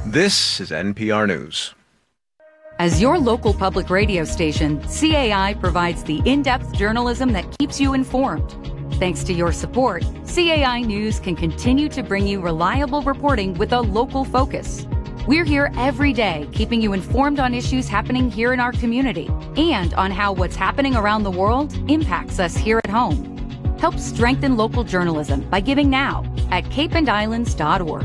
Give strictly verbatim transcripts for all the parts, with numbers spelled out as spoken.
This is N P R News. As your local public radio station, C A I provides the in-depth journalism that keeps you informed. Thanks to your support, C A I News can continue to bring you reliable reporting with a local focus. We're here every day, keeping you informed on issues happening here in our community and on how what's happening around the world impacts us here at home. Help strengthen local journalism by giving now at cape and islands dot org.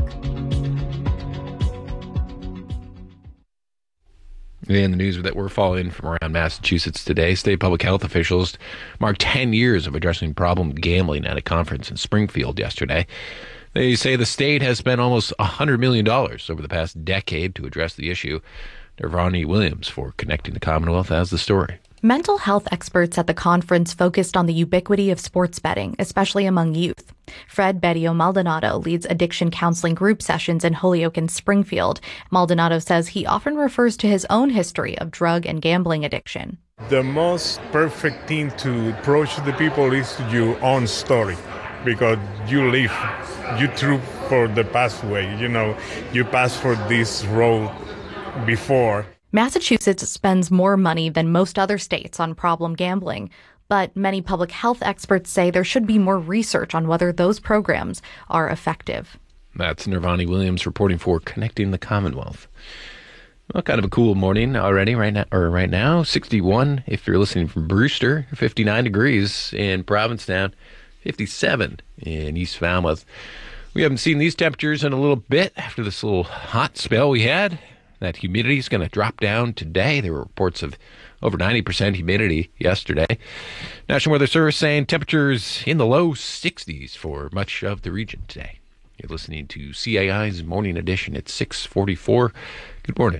In the news that we're following from around Massachusetts today, state public health officials marked ten years of addressing problem gambling at a conference in Springfield yesterday. They say the state has spent almost one hundred million dollars over the past decade to address the issue. Nirvani Williams for Connecting the Commonwealth has the story. Mental health experts at the conference focused on the ubiquity of sports betting, especially among youth. Fred Bedio Maldonado leads addiction counseling group sessions in Holyoke and Springfield. Maldonado says he often refers to his own history of drug and gambling addiction. The most perfect thing to approach the people is your own story, because you live, you through for the pathway, you know, you pass for this road before. Massachusetts spends more money than most other states on problem gambling, but many public health experts say there should be more research on whether those programs are effective. That's Nirvani Williams reporting for Connecting the Commonwealth. Well, kind of a cool morning already right now, or right now, sixty-one if you're listening from Brewster, fifty-nine degrees in Provincetown, fifty-seven in East Falmouth. We haven't seen these temperatures in a little bit after this little hot spell we had. That humidity is going to drop down today. There were reports of over ninety percent humidity yesterday. National Weather Service saying temperatures in the low sixties for much of the region today. You're listening to C A I's Morning Edition at six forty-four. Good morning.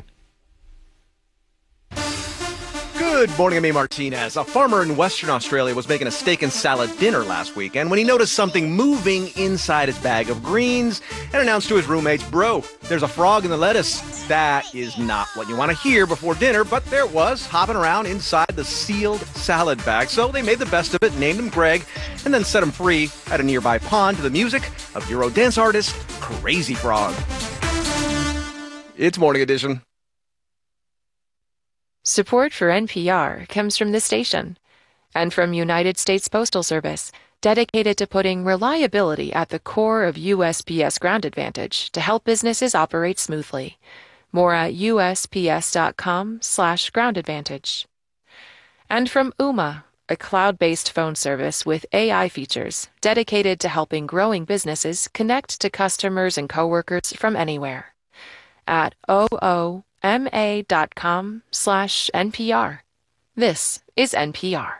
Good morning, I'm A. Martinez. A farmer in Western Australia was making a steak and salad dinner last weekend when he noticed something moving inside his bag of greens and announced to his roommates, "Bro, there's a frog in the lettuce." That is not what you want to hear before dinner, but there it was, hopping around inside the sealed salad bag. So they made the best of it, named him Greg, and then set him free at a nearby pond to the music of Euro dance artist Crazy Frog. It's Morning Edition. Support for N P R comes from this station and from United States Postal Service, dedicated to putting reliability at the core of U S P S Ground Advantage to help businesses operate smoothly. More at U S P S dot com slash ground advantage. And from Ooma, a cloud-based phone service with A I features dedicated to helping growing businesses connect to customers and coworkers from anywhere. At O O M A dot com slash N P R. This is N P R.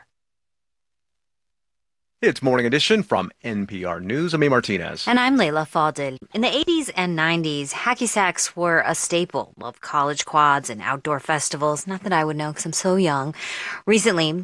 It's Morning Edition from N P R News. I'm A. Martinez. And I'm Layla Fadel. In the eighties and nineties, hacky sacks were a staple of college quads and outdoor festivals. Not that I would know because I'm so young. Recently,